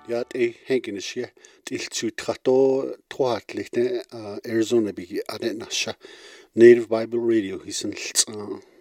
Yat a Hankinishia, Tiltu Trato, Troatlichte, Arizona Bigi, Adenasha, Native Bible Radio, he's in